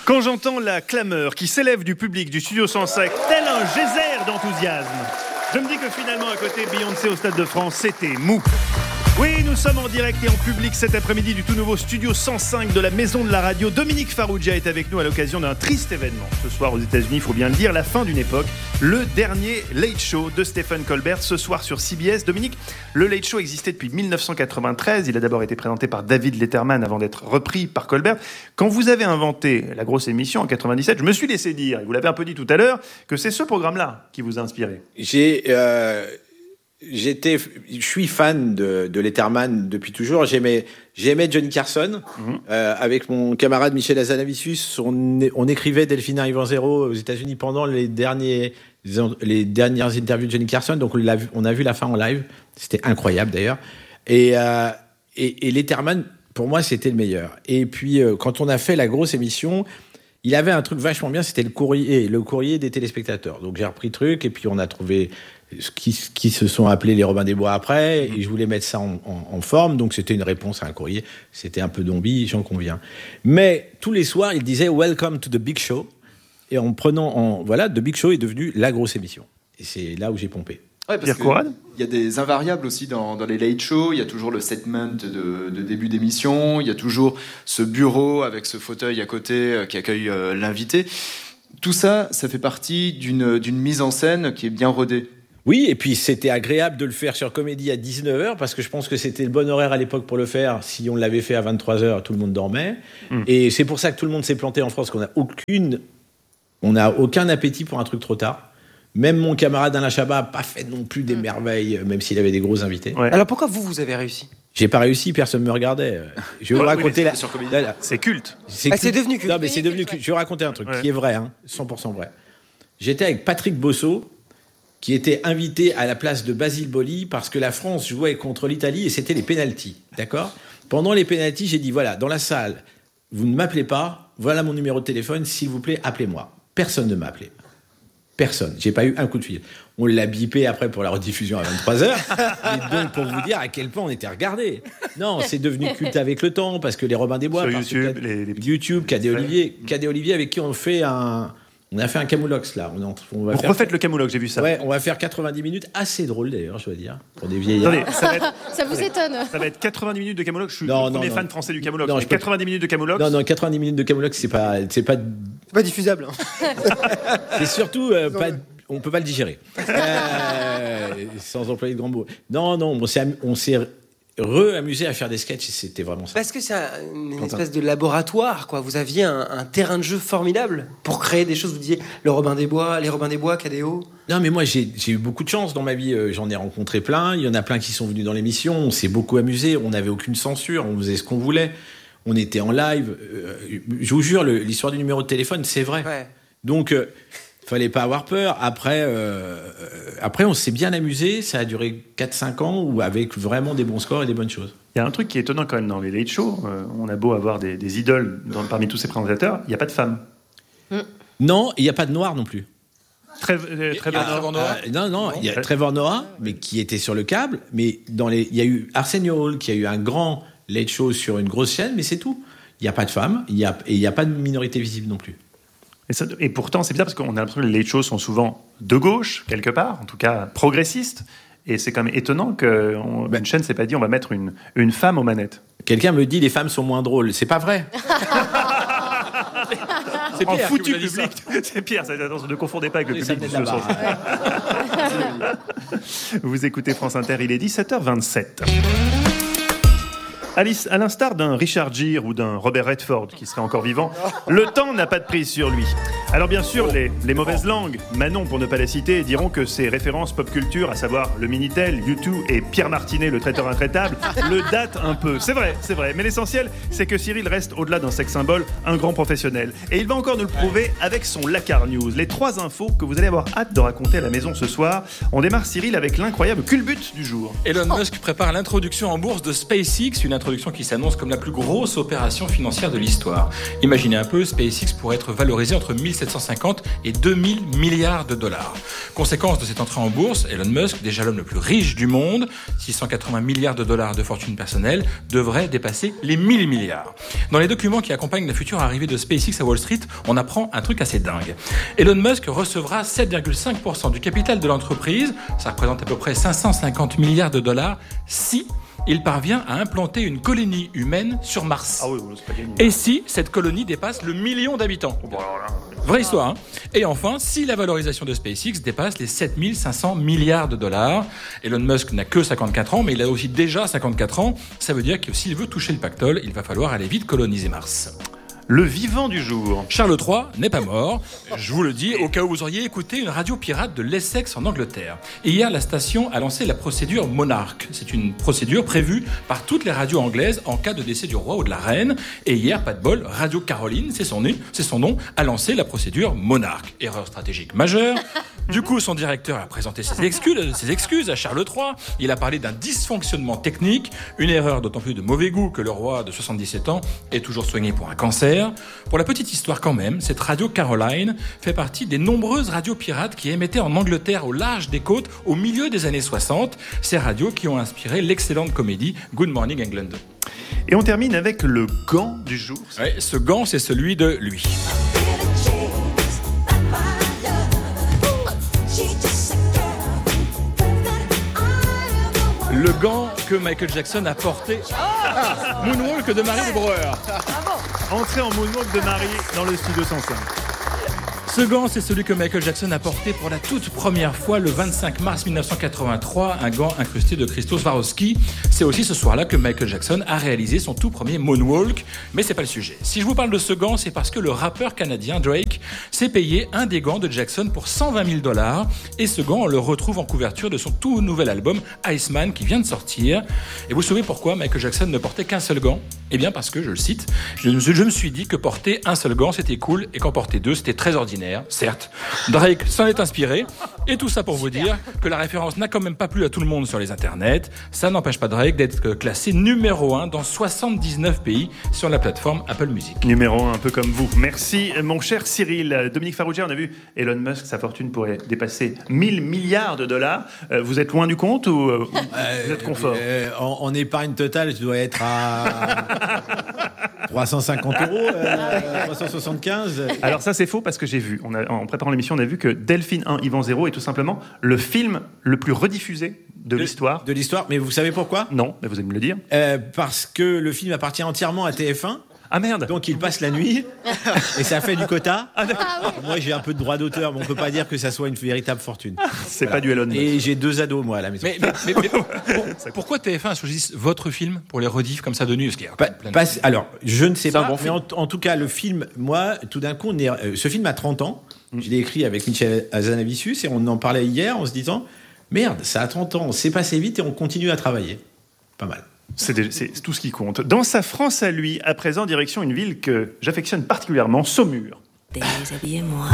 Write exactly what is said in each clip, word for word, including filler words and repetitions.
Quand j'entends la clameur qui s'élève du public du Studio cent cinq, tel un geyser d'enthousiasme, je me dis que finalement, à côté, Beyoncé au Stade de France, c'était mou. Oui, nous sommes en direct et en public cet après-midi du tout nouveau Studio cent cinq de la Maison de la Radio. Dominique Farrugia est avec nous à l'occasion d'un triste événement. Ce soir aux États-Unis, il faut bien le dire, la fin d'une époque. Le dernier Late Show de Stephen Colbert, ce soir sur C B S. Dominique, le Late Show existait depuis dix-neuf cent quatre-vingt-treize. Il a d'abord été présenté par David Letterman avant d'être repris par Colbert. Quand vous avez inventé la grosse émission en quatre-vingt-dix-sept, je me suis laissé dire, et vous l'avez un peu dit tout à l'heure, que c'est ce programme-là qui vous a inspiré. J'ai... Euh... J'étais, je suis fan de, de Letterman depuis toujours. J'aimais, j'aimais Johnny Carson. Mmh. Euh, avec mon camarade Michel Hazanavicius, on, on écrivait Delphine Arrivant Zéro aux États-Unis pendant les derniers, les dernières interviews de Johnny Carson. Donc on, l'a vu, on a vu la fin en live. C'était incroyable d'ailleurs. Et, euh, et, et Letterman, pour moi, c'était le meilleur. Et puis euh, quand on a fait la grosse émission, il avait un truc vachement bien. C'était le courrier, le courrier des téléspectateurs. Donc j'ai repris le truc et puis on a trouvé Qui, qui se sont appelés les Robins des Bois après, et je voulais mettre ça en, en, en forme, donc c'était une réponse à un courrier, c'était un peu Dombie, j'en conviens. Mais tous les soirs, il disait « Welcome to the Big Show », et en prenant, en, voilà, The Big Show est devenu la grosse émission. Et c'est là où j'ai pompé. Ouais, parce il y a des invariables aussi dans, dans les late shows. Il y a toujours le segment de, de début d'émission, il y a toujours ce bureau avec ce fauteuil à côté euh, qui accueille euh, l'invité. Tout ça, ça fait partie d'une, d'une mise en scène qui est bien rodée. Oui, et puis c'était agréable de le faire sur Comédie à dix-neuf heures, parce que je pense que c'était le bon horaire à l'époque pour le faire. Si on l'avait fait à vingt-trois heures, tout le monde dormait. Mmh. Et c'est pour ça que tout le monde s'est planté en France, qu'on n'a aucune, on n'a aucun appétit pour un truc trop tard. Même mon camarade Alain Chabat n'a pas fait non plus des mmh. merveilles, même s'il avait des gros invités. Ouais. Alors pourquoi vous, vous avez réussi ? J'ai pas réussi, personne me regardait. Je vais vous raconter... Oui, c'est, la... la... c'est culte. C'est, ah, culte. C'est devenu culte. Non, mais c'est devenu culte. Je vais vous raconter un truc ouais. qui est vrai, hein, cent pour cent vrai. J'étais avec Patrick Bosso, qui était invité à la place de Basile Boli parce que la France jouait contre l'Italie et c'était les pénaltys, d'accord ? Pendant les pénaltys, j'ai dit, voilà, dans la salle, vous ne m'appelez pas, voilà mon numéro de téléphone, s'il vous plaît, appelez-moi. Personne ne m'a appelé. Personne. J'ai pas eu un coup de fil. On l'a bipé après pour la rediffusion à vingt-trois heures. Et donc, pour vous dire à quel point on était regardés. Non, c'est devenu culte avec le temps parce que les Robins des Bois... Sur YouTube, que, les, les YouTube, Cadet Olivier, Cadet Olivier avec qui on fait un... On a fait un camoulox, là. On, en, on va Vous faire... refaites le camoulox, j'ai vu ça. Ouais, on va faire quatre-vingt-dix minutes, assez drôle d'ailleurs, je dois dire, pour des vieillards. Attendez, ça, va être... ça vous étonne. Ça va être quatre-vingt-dix minutes de camoulox. Je suis non, le premier non, fan non. français du camoulox. Non, quatre-vingt-dix minutes de camoulox. Non, non, quatre-vingt-dix minutes de camoulox, c'est pas, c'est pas, c'est pas diffusable. C'est surtout euh, pas. On peut pas le digérer. Euh, sans employer de grands mots. Non, non, on s'est, on s'est re-amusé à faire des sketchs et c'était vraiment ça. Parce que c'est une espèce de laboratoire, quoi. Vous aviez un, un terrain de jeu formidable pour créer des choses. Vous disiez le Robin des Bois, les Robins des Bois, K D O. Non, mais moi, j'ai, j'ai eu beaucoup de chance dans ma vie. J'en ai rencontré plein. Il y en a plein qui sont venus dans l'émission. On s'est beaucoup amusé. On n'avait aucune censure. On faisait ce qu'on voulait. On était en live. Je vous jure, le, l'histoire du numéro de téléphone, c'est vrai. Ouais. Donc... Euh, fallait pas avoir peur. Après, euh, après, on s'est bien amusé. Ça a duré quatre cinq ans où avec vraiment des bons scores et des bonnes choses. Il y a un truc qui est étonnant quand même dans les late shows. Euh, on a beau avoir des, des idoles dans, parmi tous ces présentateurs, il n'y a pas de femmes. Mm. Non, il n'y a pas de noirs non plus. Très, euh, très ah, Trevor Noah. Euh, non, non, il y a Trevor Noah, mais qui était sur le câble. Mais dans les, il y a eu Arsenio Hall qui a eu un grand late show sur une grosse chaîne, mais c'est tout. Il n'y a pas de femmes, il y a, et il n'y a pas de minorité visible non plus. Et, ça, et pourtant, c'est bizarre parce qu'on a l'impression que les late shows sont souvent de gauche, quelque part, en tout cas progressistes. Et c'est quand même étonnant qu'une ben, chaîne ne s'est pas dit on va mettre une, une femme aux manettes. Quelqu'un me dit les femmes sont moins drôles. C'est pas vrai. C'est Pierre. En foutu public. C'est Pierre. Attention, ne confondez pas avec le public du jeu. Vous écoutez France Inter, il est dix-sept heures vingt-sept. Alice, à l'instar d'un Richard Gere ou d'un Robert Redford qui serait encore vivant, le temps n'a pas de prise sur lui. Alors bien sûr, les, les mauvaises langues, Manon pour ne pas la citer, diront que ses références pop culture, à savoir le Minitel, U deux et Pierre Martinet, le traiteur intraitable, le datent un peu. C'est vrai, c'est vrai. Mais l'essentiel, c'est que Cyril reste au-delà d'un sex symbole, un grand professionnel. Et il va encore nous le prouver avec son Lacar News. Les trois infos que vous allez avoir hâte de raconter à la maison ce soir. On démarre, Cyril, avec l'incroyable culbute du jour. Elon Musk prépare l'introduction en bourse de SpaceX, une introduction introduction qui s'annonce comme la plus grosse opération financière de l'histoire. Imaginez un peu, SpaceX pourrait être valorisé entre mille sept cent cinquante et deux mille milliards de dollars. Conséquence de cette entrée en bourse, Elon Musk, déjà l'homme le plus riche du monde, six cent quatre-vingts milliards de dollars de fortune personnelle, devrait dépasser les mille milliards. Dans les documents qui accompagnent la future arrivée de SpaceX à Wall Street, on apprend un truc assez dingue. Elon Musk recevra sept virgule cinq pour cent du capital de l'entreprise, ça représente à peu près cinq cent cinquante milliards de dollars, si il parvient à implanter une colonie humaine sur Mars. Ah oui, c'est pas gagné. Et si cette colonie dépasse le million d'habitants. Vraie histoire, hein. Et enfin, si la valorisation de SpaceX dépasse les sept mille cinq cents milliards de dollars, Elon Musk n'a que cinquante-quatre ans, mais il a aussi déjà cinquante-quatre ans, ça veut dire que s'il veut toucher le pactole, il va falloir aller vite coloniser Mars. Le vivant du jour. Charles trois n'est pas mort. Je vous le dis, au cas où vous auriez écouté une radio pirate de l'Essex en Angleterre. Et hier, la station a lancé la procédure Monarch. C'est une procédure prévue par toutes les radios anglaises en cas de décès du roi ou de la reine. Et hier, pas de bol, Radio Caroline, c'est son, c'est son nom, a lancé la procédure Monarch. Erreur stratégique majeure. Du coup, son directeur a présenté ses excuses, ses excuses à Charles trois. Il a parlé d'un dysfonctionnement technique, une erreur d'autant plus de mauvais goût que le roi de soixante-dix-sept ans est toujours soigné pour un cancer. Pour la petite histoire quand même, cette radio Caroline fait partie des nombreuses radios pirates qui émettaient en Angleterre au large des côtes au milieu des années soixante. Ces radios qui ont inspiré l'excellente comédie Good Morning England. Et on termine avec le gant du jour. Ouais, ce gant, c'est celui de lui. Le gant que Michael Jackson a porté. Ah, Moonwalk de Marie Lebreur. Entrée en moonwalk de Marie dans le studio cent cinq. Ce gant, c'est celui que Michael Jackson a porté pour la toute première fois le vingt-cinq mars mille neuf cent quatre-vingt-trois, un gant incrusté de cristaux Swarovski. C'est aussi ce soir-là que Michael Jackson a réalisé son tout premier moonwalk, mais c'est pas le sujet. Si je vous parle de ce gant, c'est parce que le rappeur canadien Drake s'est payé un des gants de Jackson pour cent vingt mille dollars, et ce gant, on le retrouve en couverture de son tout nouvel album Iceman qui vient de sortir. Et vous savez pourquoi Michael Jackson ne portait qu'un seul gant ? Eh bien parce que, je le cite, je, je me suis dit que porter un seul gant c'était cool et qu'en porter deux c'était très ordinaire. Certes, Drake s'en est inspiré, et tout ça pour vous dire que la référence n'a quand même pas plu à tout le monde sur les internets. Ça n'empêche pas Drake d'être classé numéro un dans soixante-dix-neuf pays sur la plateforme Apple Music. Numéro un, un peu comme vous. Merci, mon cher Cyril. Dominique Farrugia, on a vu Elon Musk, sa fortune pourrait dépasser mille milliards de dollars. Euh, vous êtes loin du compte ou euh, vous êtes confort euh, en, en épargne totale, je dois être à trois cent cinquante euros, euh, trois cent soixante-quinze. Alors ça, c'est faux parce que j'ai vu, on a, en préparant l'émission, on a vu que Delphine un, Yvan zéro est tout simplement le film le plus rediffusé de, de l'histoire. De l'histoire, mais vous savez pourquoi ? Non, mais vous allez me le dire. Euh, parce que le film appartient entièrement à T F un. Ah merde. Donc il passe la nuit et ça fait du quota. Ah, moi j'ai un peu de droit d'auteur, mais on peut pas dire que ça soit une véritable fortune. C'est voilà. Pas du Elon Musk. Et j'ai deux ados moi à la maison. Mais, mais, mais, mais pour, pourquoi T F un choisit votre film pour les rediffs comme ça de nuit ? Pa, pas, alors je ne sais c'est pas, bon mais en, en tout cas le film, moi tout d'un coup, on est, euh, ce film a trente ans. Mm. Je l'ai écrit avec Michel Hazanavicius et on en parlait hier en se disant merde, ça a trente ans, c'est passé vite et on continue à travailler. Pas mal. C'est, des, c'est tout ce qui compte. Dans sa France à lui, à présent, direction une ville que j'affectionne particulièrement, Saumur. Déshabillez-moi.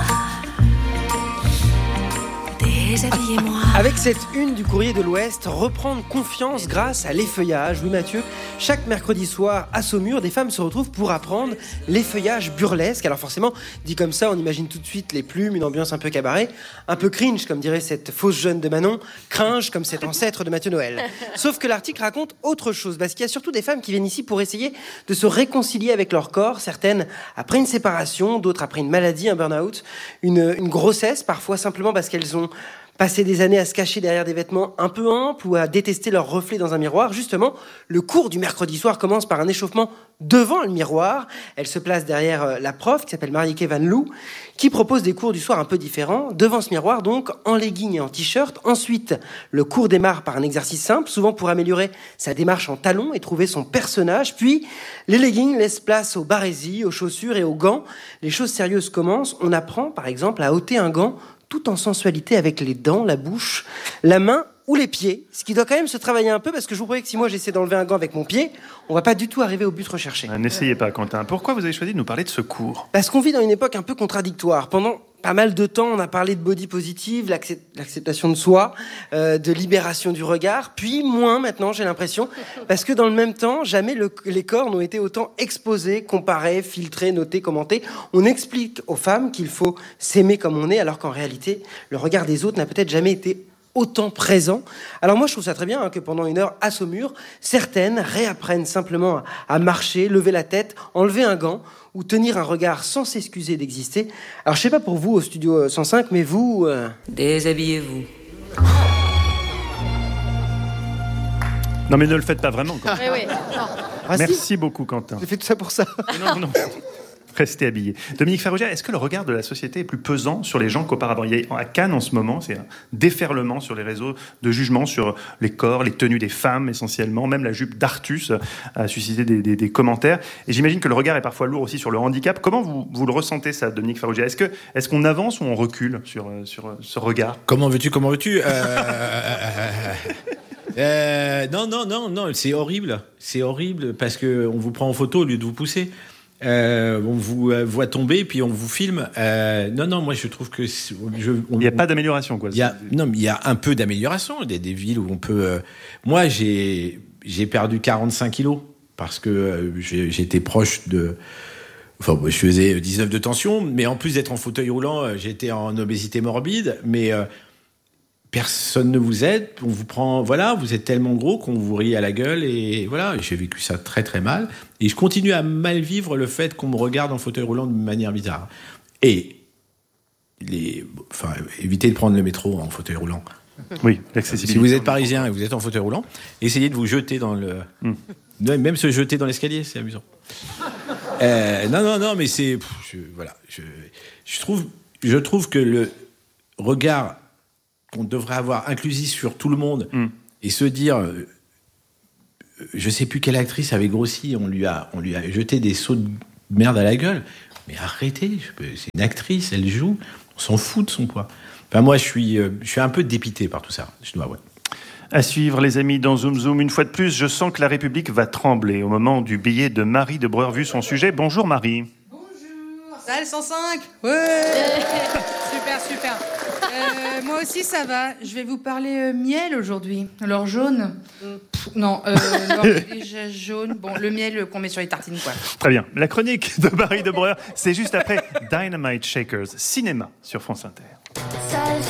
Déshabillez-moi. Avec cette une du Courrier de l'Ouest, reprendre confiance grâce à l'effeuillage. Oui Mathieu, chaque mercredi soir à Saumur, des femmes se retrouvent pour apprendre l'effeuillage burlesque. Alors forcément, dit comme ça, on imagine tout de suite les plumes, une ambiance un peu cabaret, un peu cringe comme dirait cette fausse jeune de Manon, cringe comme cet ancêtre de Mathieu Noël. Sauf que l'article raconte autre chose, parce qu'il y a surtout des femmes qui viennent ici pour essayer de se réconcilier avec leur corps, certaines après une séparation, d'autres après une maladie, un burn-out, une, une grossesse, parfois simplement parce qu'elles ont passer des années à se cacher derrière des vêtements un peu amples ou à détester leur reflet dans un miroir. Justement, le cours du mercredi soir commence par un échauffement devant le miroir. Elle se place derrière la prof, qui s'appelle Marieke Van Loo, qui propose des cours du soir un peu différents. Devant ce miroir, donc, en legging et en t-shirt. Ensuite, le cours démarre par un exercice simple, souvent pour améliorer sa démarche en talons et trouver son personnage. Puis, les leggings laissent place aux barésies, aux chaussures et aux gants. Les choses sérieuses commencent. On apprend, par exemple, à ôter un gant tout en sensualité avec les dents, la bouche, la main ou les pieds, ce qui doit quand même se travailler un peu parce que je vous promets que si moi j'essaie d'enlever un gant avec mon pied, on va pas du tout arriver au but recherché. Ah, n'essayez pas, Quentin. Pourquoi vous avez choisi de nous parler de ce cours ? Parce qu'on vit dans une époque un peu contradictoire. Pendant pas mal de temps, on a parlé de body positive, l'accept- l'acceptation de soi, euh, de libération du regard, puis moins maintenant, j'ai l'impression, parce que dans le même temps, jamais le, les corps n'ont été autant exposés, comparés, filtrés, notés, commentés. On explique aux femmes qu'il faut s'aimer comme on est, alors qu'en réalité, le regard des autres n'a peut-être jamais été autant présent. Alors moi, je trouve ça très bien hein, que pendant une heure à Saumur, certaines réapprennent simplement à, à marcher, lever la tête, enlever un gant ou tenir un regard sans s'excuser d'exister. Alors je sais pas pour vous au studio cent cinq, mais vous... Euh... Déshabillez-vous. Non mais ne le faites pas vraiment. Quentin. Oui, oui. Non. Ah, si, Merci beaucoup Quentin. j'ai fait tout ça pour ça. Non, non. Restez habillés. Dominique Farrugia, est-ce que le regard de la société est plus pesant sur les gens qu'auparavant ? Il y a, à Cannes en ce moment, c'est un déferlement sur les réseaux de jugement sur les corps, les tenues des femmes essentiellement, même la jupe d'Artus a suscité des, des, des commentaires. Et j'imagine que le regard est parfois lourd aussi sur le handicap. Comment vous, vous le ressentez ça, Dominique Farrugia ? Est-ce que, est-ce qu'on avance ou on recule sur, sur ce regard ? Comment veux-tu, comment veux-tu euh... euh, Non, non, non, non, c'est horrible. C'est horrible parce qu'on vous prend en photo au lieu de vous pousser. Euh, on vous euh, voit tomber, puis on vous filme. Euh, non, non, moi je trouve que je, on, il n'y a pas d'amélioration, quoi. Il y a, non, mais il y a un peu d'amélioration. Il y a des villes où on peut. Euh, moi, j'ai j'ai perdu quarante-cinq kilos parce que euh, j'ai, j'étais proche de. Enfin, je faisais dix-neuf de tension, mais en plus d'être en fauteuil roulant, j'étais en obésité morbide. Mais euh, personne ne vous aide, on vous prend, voilà, vous êtes tellement gros qu'on vous rit à la gueule et voilà, j'ai vécu ça très très mal et je continue à mal vivre le fait qu'on me regarde en fauteuil roulant de manière bizarre. Et les, enfin, évitez de prendre le métro en fauteuil roulant. Oui, l'accessibilité. Si vous êtes parisien et vous êtes en fauteuil roulant, essayez de vous jeter dans le, mm. même se jeter dans l'escalier, c'est amusant. euh, non, non, non, mais c'est, pff, je, voilà, je, je trouve, je trouve que le regard qu'on devrait avoir inclusif sur tout le monde mm. et se dire, euh, je sais plus quelle actrice avait grossi, on lui a, on lui a jeté des seaux de merde à la gueule. Mais arrêtez, c'est une actrice, elle joue, on s'en fout de son poids. Enfin, moi, je suis, euh, je suis un peu dépité par tout ça, je dois avouer. À suivre, les amis, dans Zoom Zoom. Une fois de plus, je sens que la République va trembler au moment du billet de Marie de Breur vu son sujet. Bonjour Marie. Bonjour. Salle cent cinq. Ouais. Super, super. Euh, moi aussi, ça va. Je vais vous parler euh, miel aujourd'hui. Alors, jaune. Pff, non, euh, alors, déjà jaune. Bon, le miel qu'on met sur les tartines, quoi. Très bien. La chronique de Marie de Breur, c'est juste après Dynamite Shakers, cinéma sur France Inter. Salle